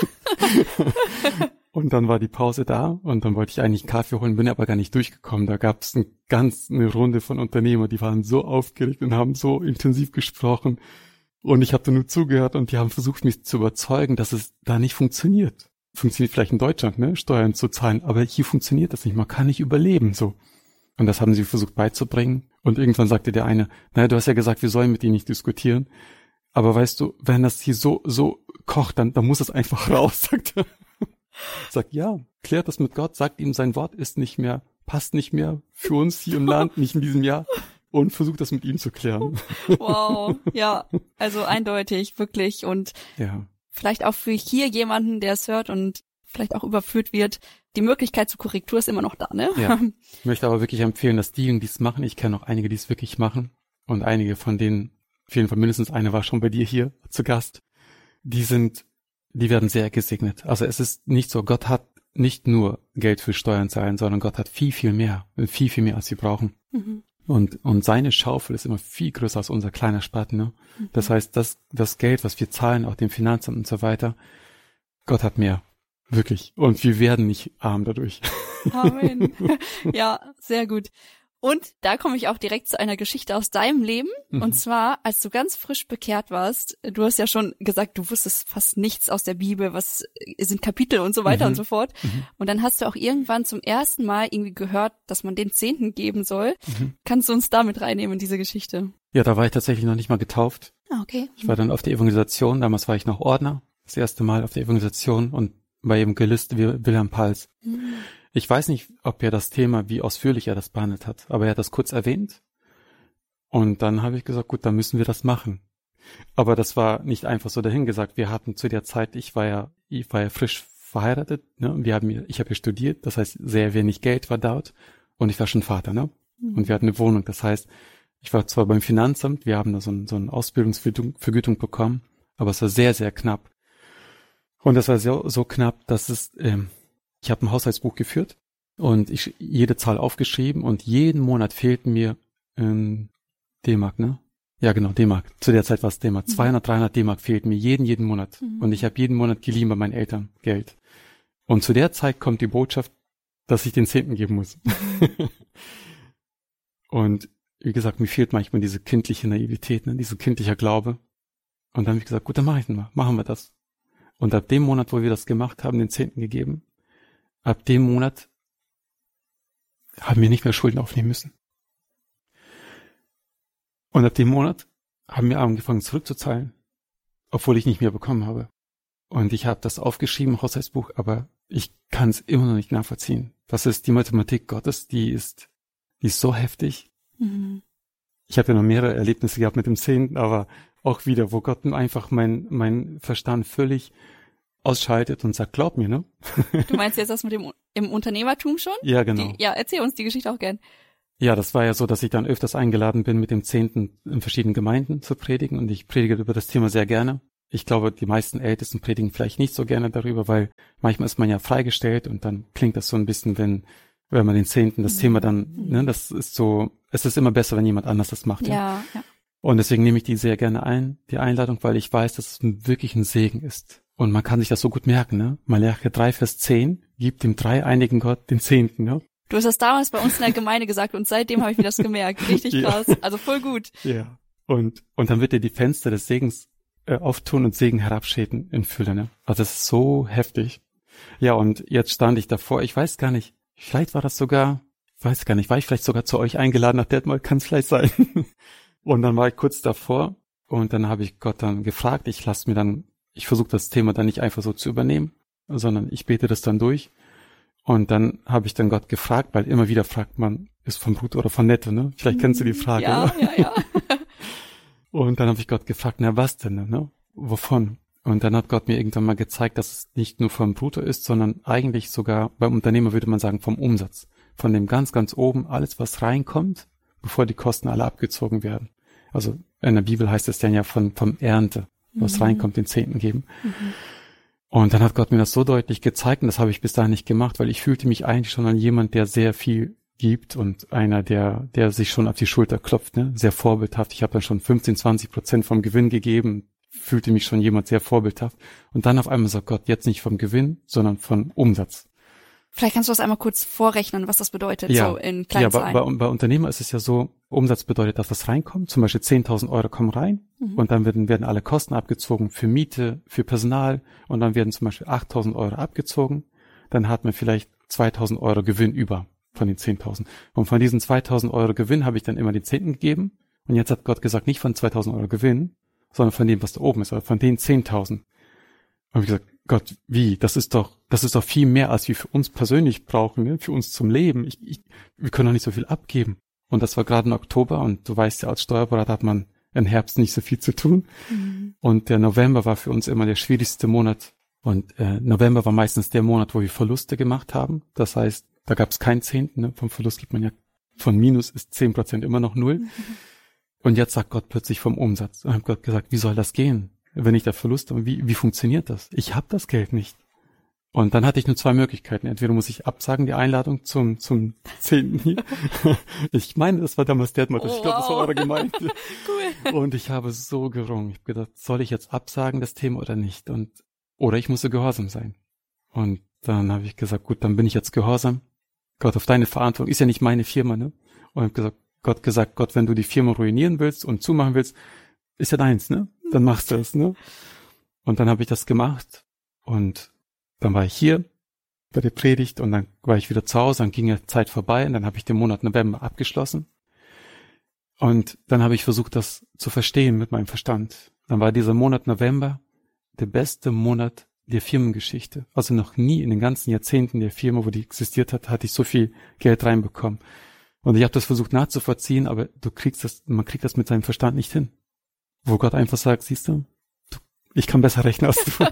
Und dann war die Pause da und dann wollte ich eigentlich einen Kaffee holen, bin aber gar nicht durchgekommen. Da gab es eine Runde von Unternehmern, die waren so aufgeregt und haben so intensiv gesprochen. Und ich habe da nur zugehört und die haben versucht, mich zu überzeugen, dass es da nicht funktioniert. Funktioniert vielleicht in Deutschland, ne, Steuern zu zahlen, aber hier funktioniert das nicht. Man kann nicht überleben, so. Und das haben sie versucht beizubringen. Und irgendwann sagte der eine, naja, du hast ja gesagt, wir sollen mit ihnen nicht diskutieren. Aber weißt du, wenn das hier so kocht, dann muss es einfach raus, sagt er. Sagt, ja, klärt das mit Gott, sagt ihm, sein Wort ist nicht mehr, passt nicht mehr für uns hier im Land, nicht in diesem Jahr. Und versucht das mit ihm zu klären. Wow, ja, also eindeutig, wirklich. Und ja. Vielleicht auch für hier jemanden, der es hört und vielleicht auch überführt wird, die Möglichkeit zur Korrektur ist immer noch da, ne? Ja. Ich möchte aber wirklich empfehlen, dass diejenigen, die es machen, ich kenne auch einige, die es wirklich machen. Und einige von denen, auf jeden Fall mindestens eine war schon bei dir hier zu Gast, die werden sehr gesegnet. Also es ist nicht so, Gott hat nicht nur Geld für Steuern zahlen, sondern Gott hat viel, viel mehr, als wir brauchen. Und seine Schaufel ist immer viel größer als unser kleiner Spaten, ne? Das heißt, das Geld, was wir zahlen, auch dem Finanzamt und so weiter, Gott hat mehr. Wirklich. Und wir werden nicht arm dadurch. Amen. Ja, sehr gut. Und da komme ich auch direkt zu einer Geschichte aus deinem Leben. Und zwar, als du ganz frisch bekehrt warst, du hast ja schon gesagt, du wusstest fast nichts aus der Bibel, was sind Kapitel und so weiter und so fort. Und dann hast du auch irgendwann zum ersten Mal irgendwie gehört, dass man den Zehnten geben soll. Kannst du uns da mit reinnehmen in diese Geschichte? Ja, da war ich tatsächlich noch nicht mal getauft. Ah, okay. Ich war dann auf der Evangelisation, damals war ich noch Ordner, das erste Mal auf der Evangelisation und bei Evangelist Wilhelm Pals. Ich weiß nicht, ob er das Thema, wie ausführlich er das behandelt hat, aber er hat das kurz erwähnt. Und dann habe ich gesagt, gut, dann müssen wir das machen. Aber das war nicht einfach so dahingesagt. Wir hatten zu der Zeit, ich war ja frisch verheiratet, ne? Und ich habe ja studiert, das heißt, sehr wenig Geld war dort. Und ich war schon Vater, ne? Und wir hatten eine Wohnung. Das heißt, ich war zwar beim Finanzamt, wir haben da so eine Ausbildungsvergütung bekommen, aber es war sehr, sehr knapp. Und das war so knapp, dass ich habe ein Haushaltsbuch geführt und ich jede Zahl aufgeschrieben und jeden Monat fehlten mir D-Mark, ne? Ja, genau, D-Mark. Zu der Zeit war es D-Mark. 200, 300 D-Mark fehlten mir jeden Monat. Und ich habe jeden Monat geliehen bei meinen Eltern Geld. Und zu der Zeit kommt die Botschaft, dass ich den Zehnten geben muss. Und wie gesagt, mir fehlt manchmal diese kindliche Naivität, ne? Diese kindlicher Glaube. Und dann habe ich gesagt, gut, dann machen wir das. Und ab dem Monat, wo wir das gemacht haben, den Zehnten gegeben, ab dem Monat haben wir nicht mehr Schulden aufnehmen müssen. Und ab dem Monat haben wir angefangen zurückzuzahlen, obwohl ich nicht mehr bekommen habe. Und ich habe das aufgeschrieben, Haushaltsbuch, aber ich kann es immer noch nicht nachvollziehen. Das ist die Mathematik Gottes, die ist so heftig. Ich habe ja noch mehrere Erlebnisse gehabt mit dem Zehnten, aber auch wieder, wo Gott einfach mein Verstand völlig ausschaltet und sagt, glaub mir, ne? Du meinst jetzt das mit dem im Unternehmertum schon? Ja, genau. Erzähl uns die Geschichte auch gern. Ja, das war ja so, dass ich dann öfters eingeladen bin, mit dem 10. in verschiedenen Gemeinden zu predigen und ich predige über das Thema sehr gerne. Ich glaube, die meisten Ältesten predigen vielleicht nicht so gerne darüber, weil manchmal ist man ja freigestellt und dann klingt das so ein bisschen, wenn man den 10. das Thema dann, ne, das ist so, es ist immer besser, wenn jemand anders das macht. Ja. Und deswegen nehme ich die sehr gerne ein, die Einladung, weil ich weiß, dass es wirklich ein Segen ist. Und man kann sich das so gut merken, ne? Malachi 3, Vers 10, gibt dem dreieinigen Gott den 10., ne? Du hast das damals bei uns in der Gemeinde gesagt und seitdem habe ich mir das gemerkt. Richtig krass. Also voll gut. Ja. Und dann wird dir die Fenster des Segens auftun und Segen herabschäden in Fülle, ne? Also das ist so heftig. Ja, und jetzt stand ich davor, ich weiß gar nicht, vielleicht war das sogar, war ich vielleicht sogar zu euch eingeladen nach Detmold, kann es vielleicht sein. Und dann war ich kurz davor und dann habe ich Gott dann gefragt, ich versuche das Thema dann nicht einfach so zu übernehmen, sondern ich bete das dann durch. Und dann habe ich dann Gott gefragt, weil immer wieder fragt man, ist von Brutto oder von Netto, ne? Vielleicht kennst du die Frage, ja, oder? Ja. Und dann habe ich Gott gefragt, na was denn, ne? Wovon? Und dann hat Gott mir irgendwann mal gezeigt, dass es nicht nur vom Brutto ist, sondern eigentlich sogar, beim Unternehmer würde man sagen, vom Umsatz. Von dem ganz, ganz oben, alles was reinkommt, bevor die Kosten alle abgezogen werden. Also in der Bibel heißt es dann ja vom Ernte, was reinkommt, den 10. geben. Und dann hat Gott mir das so deutlich gezeigt und das habe ich bis dahin nicht gemacht, weil ich fühlte mich eigentlich schon an jemand, der sehr viel gibt und einer, der sich schon auf die Schulter klopft, ne? Sehr vorbildhaft. Ich habe dann schon 15-20% vom Gewinn gegeben, fühlte mich schon jemand sehr vorbildhaft. Und dann auf einmal sagt Gott, jetzt nicht vom Gewinn, sondern vom Umsatz. Vielleicht kannst du das einmal kurz vorrechnen, was das bedeutet, so in Kleinzahlen. Ja, bei Unternehmer ist es ja so, Umsatz bedeutet, dass was reinkommt. Zum Beispiel 10.000 Euro kommen rein und dann werden alle Kosten abgezogen für Miete, für Personal und dann werden zum Beispiel 8.000 Euro abgezogen. Dann hat man vielleicht 2.000 Euro Gewinn über von den 10.000. Und von diesen 2.000 Euro Gewinn habe ich dann immer den 10. gegeben. Und jetzt hat Gott gesagt, nicht von 2.000 Euro Gewinn, sondern von dem, was da oben ist, oder von den 10.000. Und ich gesagt, Gott, wie? Das ist doch viel mehr, als wir für uns persönlich brauchen, ne? Für uns zum Leben. Wir können doch nicht so viel abgeben. Und das war gerade im Oktober und du weißt ja, als Steuerberater hat man im Herbst nicht so viel zu tun. Und der November war für uns immer der schwierigste Monat. Und November war meistens der Monat, wo wir Verluste gemacht haben. Das heißt, da gab es keinen 10., ne? Vom Verlust gibt man ja, von Minus ist 10% immer noch 0. Und jetzt sagt Gott plötzlich vom Umsatz. Und hat Gott gesagt, wie soll das gehen? Wenn ich da Verlust habe, wie funktioniert das? Ich habe das Geld nicht. Und dann hatte ich nur 2 Möglichkeiten. Entweder muss ich absagen, die Einladung zum 10. hier. Ich meine, das war damals Detmold. Ich glaube, das war eure Gemeinde. Cool. Und ich habe so gerungen. Ich habe gedacht, soll ich jetzt absagen, das Thema oder nicht? Oder ich musste gehorsam sein. Und dann habe ich gesagt, gut, dann bin ich jetzt gehorsam. Gott, auf deine Verantwortung. Ist ja nicht meine Firma, ne? Und ich habe gesagt, Gott, wenn du die Firma ruinieren willst und zumachen willst, ist ja deins, ne? Dann machst du es, ne? Und dann habe ich das gemacht und dann war ich hier bei der Predigt und dann war ich wieder zu Hause, dann ging ja Zeit vorbei und dann habe ich den Monat November abgeschlossen. Und dann habe ich versucht, das zu verstehen mit meinem Verstand. Dann war dieser Monat November der beste Monat der Firmengeschichte. Also noch nie in den ganzen Jahrzehnten der Firma, wo die existiert hat, hatte ich so viel Geld reinbekommen. Und ich habe das versucht nachzuvollziehen, aber man kriegt das mit seinem Verstand nicht hin. Wo Gott einfach sagt, siehst du, ich kann besser rechnen als du.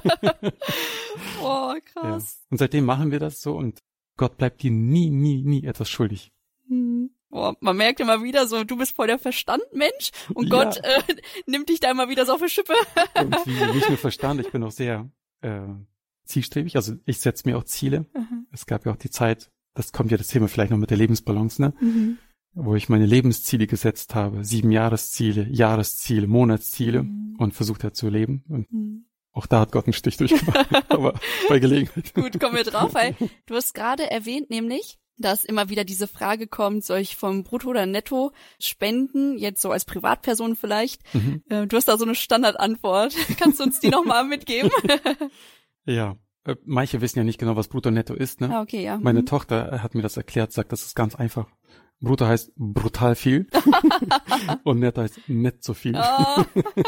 Oh, krass. Ja. Und seitdem machen wir das so und Gott bleibt dir nie etwas schuldig. Boah, man merkt immer wieder so, du bist voll der Verstandmensch und Gott nimmt dich da immer wieder so auf die Schippe. Irgendwie nicht nur Verstand, ich bin auch sehr zielstrebig, also ich setze mir auch Ziele. Es gab ja auch die Zeit, das kommt ja das Thema vielleicht noch mit der Lebensbalance, ne? Wo ich meine Lebensziele gesetzt habe, 7 Jahresziele, Jahresziele, Monatsziele und versucht habe zu leben. Und auch da hat Gott einen Stich durchgemacht, aber bei Gelegenheit. Gut, kommen wir drauf, weil du hast gerade erwähnt, nämlich, dass immer wieder diese Frage kommt, soll ich vom Brutto oder Netto spenden, jetzt so als Privatperson vielleicht. Du hast da so eine Standardantwort. Kannst du uns die nochmal mitgeben? Ja. Manche wissen ja nicht genau, was Brutto und Netto ist, ne? Ah, okay, ja. Meine Tochter hat mir das erklärt, sagt, das ist ganz einfach. Brutto heißt brutal viel und Netto heißt nicht so viel. Oh.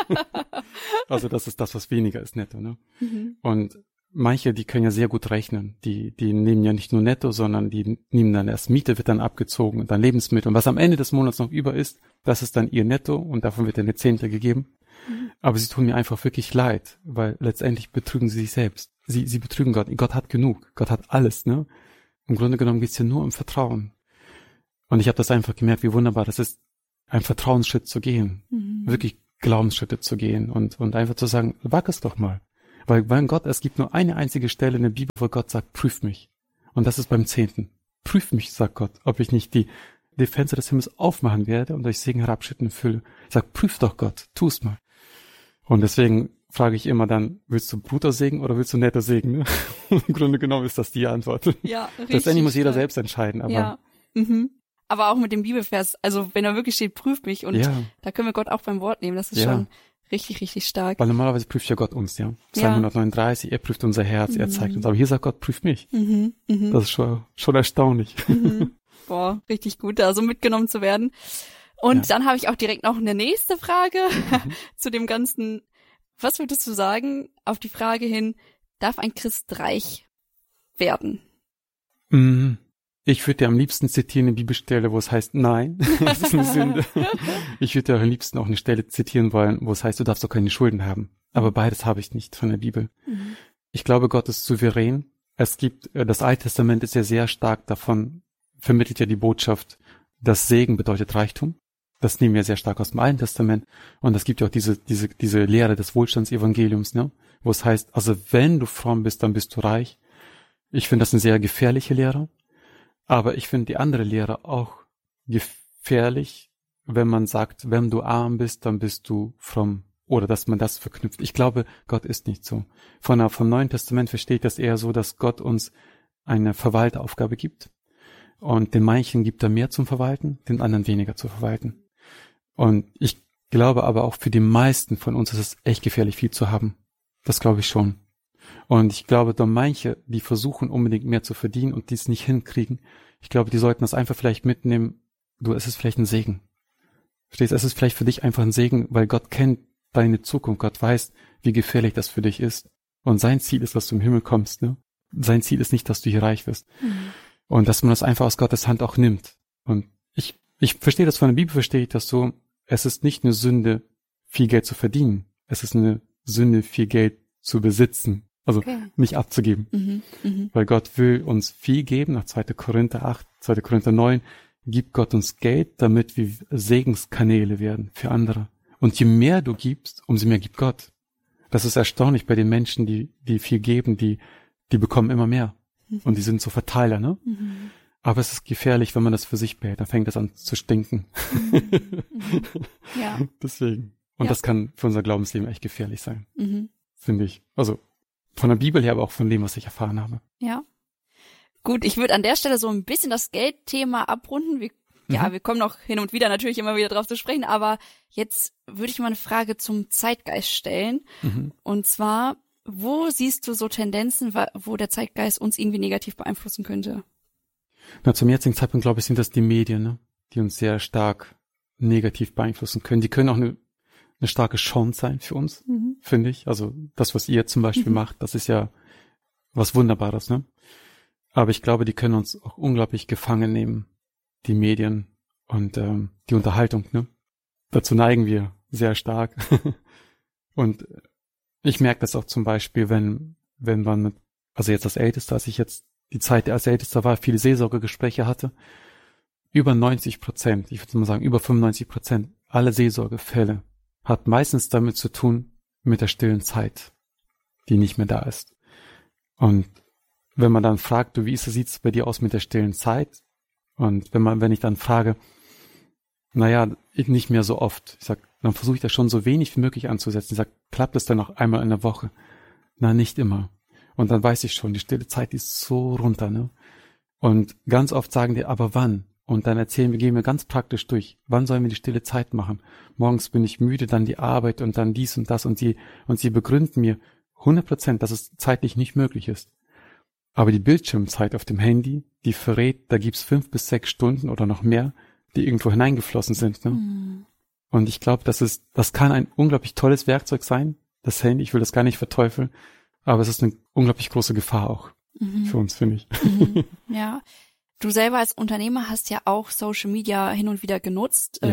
Also das ist das, was weniger ist, Netto, ne? Und manche, die können ja sehr gut rechnen. Die nehmen ja nicht nur Netto, sondern die nehmen dann erst Miete, wird dann abgezogen und dann Lebensmittel. Und was am Ende des Monats noch über ist, das ist dann ihr Netto und davon wird dann eine 10. gegeben. Aber sie tun mir einfach wirklich leid, weil letztendlich betrügen sie sich selbst. Sie betrügen Gott. Gott hat genug. Gott hat alles, ne? Im Grunde genommen geht's ja nur um Vertrauen. Und ich habe das einfach gemerkt, wie wunderbar das ist, einen Vertrauensschritt zu gehen, wirklich Glaubensschritte zu gehen und einfach zu sagen, wag es doch mal. Weil bei Gott, es gibt nur eine einzige Stelle in der Bibel, wo Gott sagt, prüf mich. Und das ist beim 10. Prüf mich, sagt Gott, ob ich nicht die Fenster des Himmels aufmachen werde und durch Segen herabschütten Fülle. Ich sag, prüf doch Gott, tu's mal. Und deswegen frage ich immer dann, willst du bruter Segen oder willst du netter Segen? Ne? Im Grunde genommen ist das die Antwort. Ja, richtig. Letztendlich muss jeder selbst entscheiden. Aber ja. Aber auch mit dem Bibelvers, also wenn da wirklich steht, prüf mich und da können wir Gott auch beim Wort nehmen, das ist schon richtig, richtig stark. Weil normalerweise prüft ja Gott uns, ja. Psalm 139, er prüft unser Herz, er zeigt uns. Aber hier sagt Gott, prüf mich. Das ist schon erstaunlich. Boah, richtig gut, da so mitgenommen zu werden. Und dann habe ich auch direkt noch eine nächste Frage zu dem Ganzen. Was würdest du sagen auf die Frage hin, darf ein Christ reich werden? Ich würde dir am liebsten zitieren eine Bibelstelle, wo es heißt, nein, das ist eine Sünde. Ich würde dir am liebsten auch eine Stelle zitieren wollen, wo es heißt, du darfst doch keine Schulden haben. Aber beides habe ich nicht von der Bibel. Ich glaube, Gott ist souverän. Es gibt, das Alte Testament ist ja sehr stark davon, vermittelt ja die Botschaft, dass Segen bedeutet Reichtum. Das nehmen wir sehr stark aus dem Alten Testament. Und es gibt ja auch diese Lehre des Wohlstandsevangeliums, ne? Wo es heißt, also wenn du fromm bist, dann bist du reich. Ich finde das eine sehr gefährliche Lehre. Aber ich finde die andere Lehre auch gefährlich, wenn man sagt, wenn du arm bist, dann bist du fromm. Oder dass man das verknüpft. Ich glaube, Gott ist nicht so. Vom Neuen Testament verstehe ich das eher so, dass Gott uns eine Verwaltaufgabe gibt. Und den manchen gibt er mehr zum Verwalten, den anderen weniger zu verwalten. Und ich glaube aber auch für die meisten von uns ist es echt gefährlich, viel zu haben. Das glaube ich schon. Und ich glaube, da manche, die versuchen unbedingt mehr zu verdienen und die es nicht hinkriegen, ich glaube, die sollten das einfach vielleicht mitnehmen, es ist vielleicht ein Segen. Verstehst du, es ist vielleicht für dich einfach ein Segen, weil Gott kennt deine Zukunft, Gott weiß, wie gefährlich das für dich ist. Und sein Ziel ist, dass du im Himmel kommst, ne? Sein Ziel ist nicht, dass du hier reich wirst. Und dass man das einfach aus Gottes Hand auch nimmt. Und ich verstehe das von der Bibel, verstehe ich das so, es ist nicht eine Sünde, viel Geld zu verdienen. Es ist eine Sünde, viel Geld zu besitzen. Also nicht abzugeben. Weil Gott will uns viel geben. Nach 2. Korinther 8, 2. Korinther 9 gibt Gott uns Geld, damit wir Segenskanäle werden für andere. Und je mehr du gibst, umso mehr gibt Gott. Das ist erstaunlich bei den Menschen, die viel geben, die bekommen immer mehr. Und die sind so Verteiler, ne? Aber es ist gefährlich, wenn man das für sich behält. Dann fängt das an zu stinken. Ja. Deswegen. Und das kann für unser Glaubensleben echt gefährlich sein. Finde ich. Also von der Bibel her, aber auch von dem, was ich erfahren habe. Ja. Gut, ich würde an der Stelle so ein bisschen das Geldthema abrunden. Wir kommen noch hin und wieder natürlich immer wieder drauf zu sprechen, aber jetzt würde ich mal eine Frage zum Zeitgeist stellen. Und zwar, wo siehst du so Tendenzen, wo der Zeitgeist uns irgendwie negativ beeinflussen könnte? Na, zum jetzigen Zeitpunkt, glaube ich, sind das die Medien, ne? Die uns sehr stark negativ beeinflussen können. Die können auch eine starke Chance sein für uns, finde ich. Also das, was ihr zum Beispiel macht, das ist ja was Wunderbares, ne? Aber ich glaube, die können uns auch unglaublich gefangen nehmen, die Medien und die Unterhaltung, ne? Dazu neigen wir sehr stark. Und ich merke das auch zum Beispiel, wenn man also jetzt als Ältester, als ich jetzt die Zeit als Ältester war, viele Seelsorgegespräche hatte, über 90%, ich würde mal sagen über 95% aller Seelsorgefälle hat meistens damit zu tun mit der stillen Zeit, die nicht mehr da ist. Und wenn man dann fragt, du, sieht's bei dir aus mit der stillen Zeit? Und wenn ich dann frage, naja, nicht mehr so oft, ich sag, dann versuche ich das schon so wenig wie möglich anzusetzen. Ich sag, klappt es dann noch einmal in der Woche? Na, nicht immer. Und dann weiß ich schon, die stille Zeit, die ist so runter, ne? Und ganz oft sagen die, aber wann? Und dann gehen wir ganz praktisch durch. Wann sollen wir die stille Zeit machen? Morgens bin ich müde, dann die Arbeit und dann dies und das und sie begründen mir 100%, dass es zeitlich nicht möglich ist. Aber die Bildschirmzeit auf dem Handy, die verrät, da gibt's 5 bis 6 Stunden oder noch mehr, die irgendwo hineingeflossen sind, ne? Und ich glaube, das kann ein unglaublich tolles Werkzeug sein, das Handy. Ich will das gar nicht verteufeln, aber es ist eine unglaublich große Gefahr auch für uns, finde ich. Ja. Du selber als Unternehmer hast ja auch Social Media hin und wieder genutzt,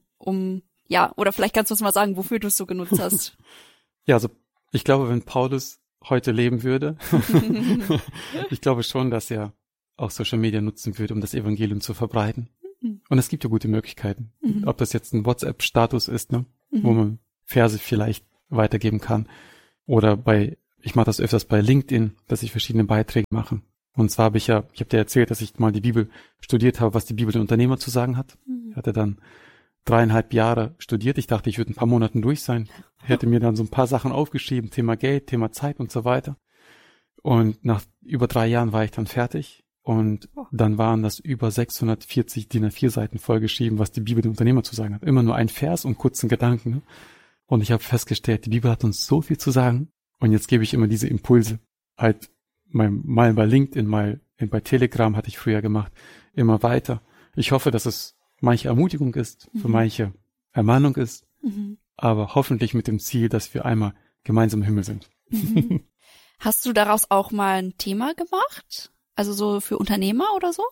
oder vielleicht kannst du uns mal sagen, wofür du es so genutzt hast. Ja, also ich glaube, wenn Paulus heute leben würde, ich glaube schon, dass er auch Social Media nutzen würde, um das Evangelium zu verbreiten. Und es gibt ja gute Möglichkeiten. Ob das jetzt ein WhatsApp-Status ist, ne, wo man Verse vielleicht weitergeben kann. Oder ich mache das öfters bei LinkedIn, dass ich verschiedene Beiträge mache. Und zwar ich habe dir erzählt, dass ich mal die Bibel studiert habe, was die Bibel den Unternehmer zu sagen hat. Ich hatte dann 3,5 Jahre studiert. Ich dachte, ich würde in ein paar Monaten durch sein. Ich hätte mir dann so ein paar Sachen aufgeschrieben, Thema Geld, Thema Zeit und so weiter. Und nach über 3 Jahren war ich dann fertig. Und dann waren das über 640 DIN A4 Seiten vollgeschrieben, was die Bibel dem Unternehmer zu sagen hat. Immer nur ein Vers und kurzen Gedanken. Ne? Und ich habe festgestellt, die Bibel hat uns so viel zu sagen. Und jetzt gebe ich immer diese Impulse. Halt mal bei LinkedIn, mal bei Telegram hatte ich früher gemacht. Immer weiter. Ich hoffe, dass es manche Ermutigung ist, für manche Ermahnung ist. Aber hoffentlich mit dem Ziel, dass wir einmal gemeinsam im Himmel sind. Hast du daraus auch mal ein Thema gemacht? Also so für Unternehmer oder so?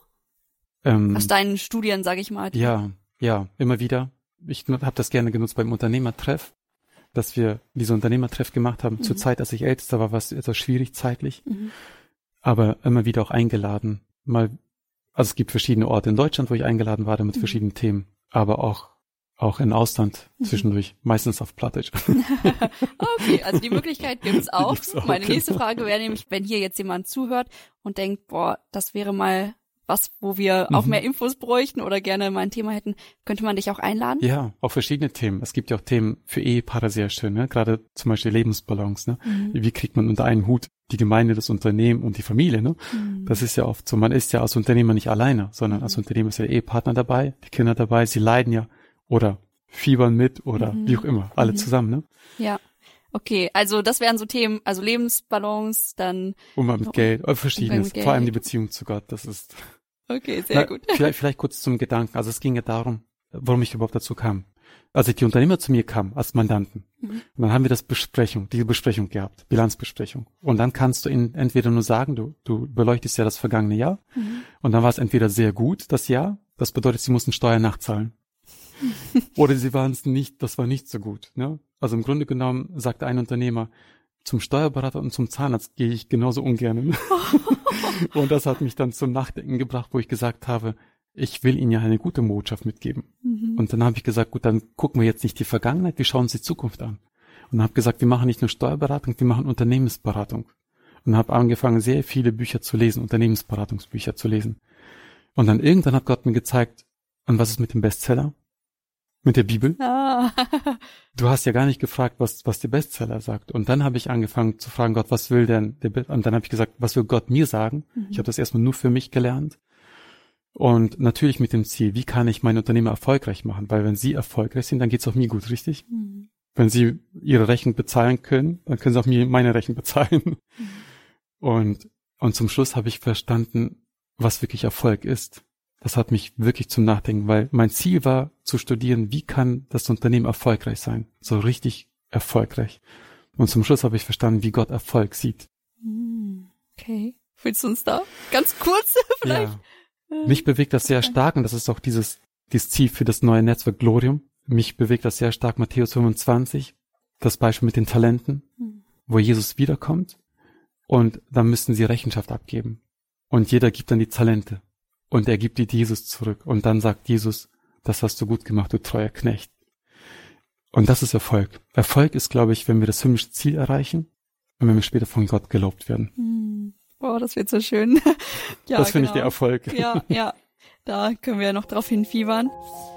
Aus deinen Studien, sage ich mal. Ja, immer wieder. Ich habe das gerne genutzt beim Unternehmertreff, dass wir diese Unternehmertreff gemacht haben. Zur Zeit, als ich Ältester war, war es etwas schwierig zeitlich. Aber immer wieder auch eingeladen. Also es gibt verschiedene Orte in Deutschland, wo ich eingeladen war mit verschiedenen Themen. Aber auch in Ausland zwischendurch, meistens auf Plattdeutsch. Okay, also die Möglichkeit gibt's auch. Meine nächste Frage wäre nämlich, wenn hier jetzt jemand zuhört und denkt, boah, das wäre mal was, wo wir auch mehr Infos bräuchten oder gerne mal ein Thema hätten, könnte man dich auch einladen? Ja, auch verschiedene Themen. Es gibt ja auch Themen für Ehepaare sehr schön, ne? Gerade zum Beispiel Lebensbalance, ne? Wie kriegt man unter einen Hut die Gemeinde, das Unternehmen und die Familie, ne? Das ist ja oft so. Man ist ja als Unternehmer nicht alleine, sondern als Unternehmer ist ja der Ehepartner dabei, die Kinder dabei, sie leiden ja oder fiebern mit oder wie auch immer, alle zusammen, ne? Ja. Okay, also das wären so Themen, also Lebensbalance, dann Umgang mit Geld, verschiedenes, vor allem die Beziehung zu Gott, das ist. Okay, sehr gut. Vielleicht kurz zum Gedanken. Also es ging ja darum, warum ich überhaupt dazu kam. Als die Unternehmer zu mir kamen, als Mandanten, und dann haben wir diese Besprechung gehabt, Bilanzbesprechung. Und dann kannst du ihnen entweder nur sagen, du beleuchtest ja das vergangene Jahr, und dann war es entweder sehr gut, das Jahr, das bedeutet, sie mussten Steuern nachzahlen. Oder sie waren es nicht, das war nicht so gut, ne? Also im Grunde genommen sagte ein Unternehmer, zum Steuerberater und zum Zahnarzt gehe ich genauso ungern. Und das hat mich dann zum Nachdenken gebracht, wo ich gesagt habe, ich will Ihnen ja eine gute Botschaft mitgeben. Und dann habe ich gesagt, gut, dann gucken wir jetzt nicht die Vergangenheit, wir schauen uns die Zukunft an. Und habe gesagt, wir machen nicht nur Steuerberatung, wir machen Unternehmensberatung. Und habe angefangen, sehr viele Bücher zu lesen, Unternehmensberatungsbücher zu lesen. Und dann irgendwann hat Gott mir gezeigt, und was ist mit dem Bestseller? Mit der Bibel? Du hast ja gar nicht gefragt, was der Bestseller sagt. Und dann habe ich angefangen zu fragen, Gott, was will denn und dann habe ich gesagt, was will Gott mir sagen? Ich habe das erstmal nur für mich gelernt. Und natürlich mit dem Ziel, wie kann ich meine Unternehmer erfolgreich machen? Weil wenn sie erfolgreich sind, dann geht's auch mir gut, richtig? Wenn sie ihre Rechnung bezahlen können, dann können sie auch mir meine Rechnung bezahlen. Und zum Schluss habe ich verstanden, was wirklich Erfolg ist. Das hat mich wirklich zum Nachdenken, weil mein Ziel war zu studieren, wie kann das Unternehmen erfolgreich sein? So richtig erfolgreich. Und zum Schluss habe ich verstanden, wie Gott Erfolg sieht. Okay. Willst du uns da ganz kurz vielleicht? Ja. Mich bewegt das sehr stark und das ist auch dieses Ziel für das neue Netzwerk Glorium. Mich bewegt das sehr stark, Matthäus 25, das Beispiel mit den Talenten, wo Jesus wiederkommt und dann müssen sie Rechenschaft abgeben. Und jeder gibt dann die Talente. Und er gibt die Jesus zurück. Und dann sagt Jesus, das hast du gut gemacht, du treuer Knecht. Und das ist Erfolg. Erfolg ist, glaube ich, wenn wir das himmlische Ziel erreichen und wenn wir später von Gott gelobt werden. Boah, das wird so schön. Ja, das finde ich der Erfolg. Ja, da können wir noch drauf hinfiebern.